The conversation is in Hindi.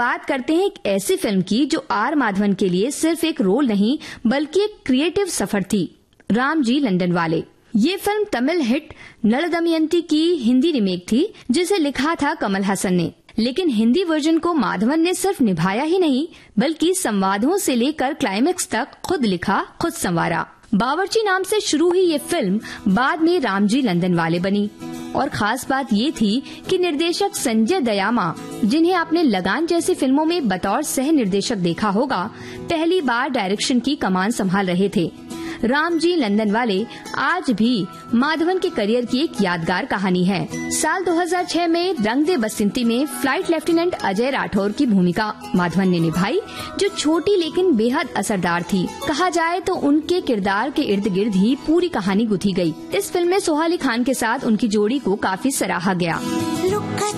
बात करते हैं एक ऐसी फिल्म की जो आर माधवन के लिए सिर्फ एक रोल नहीं बल्कि एक क्रिएटिव सफर थी, रामजी लंदनवाले। ये फिल्म तमिल हिट नल दमयंती की हिंदी रीमेक थी जिसे लिखा था कमल हसन ने, लेकिन हिंदी वर्जन को माधवन ने सिर्फ निभाया ही नहीं बल्कि संवादों से लेकर क्लाइमेक्स तक खुद लिखा खुद संवारा। बावर्ची नाम से शुरू हुई ये फिल्म बाद में रामजी लंदनवाले बनी और खास बात ये थी कि निर्देशक संजय दयामा, जिन्हें आपने लगान जैसी फिल्मों में बतौर सह निर्देशक देखा होगा, पहली बार डायरेक्शन की कमान संभाल रहे थे। रामजी लंदनवाले आज भी माधवन के करियर की एक यादगार कहानी है। साल 2006 में रंग दे बसंती में फ्लाइट लेफ्टिनेंट अजय राठौर की भूमिका माधवन ने निभाई, जो छोटी लेकिन बेहद असरदार थी। कहा जाए तो उनके किरदार के इर्द गिर्द ही पूरी कहानी गुथी गई। इस फिल्म में सोहा अली खान के साथ उनकी जोड़ी को काफी सराहा गया।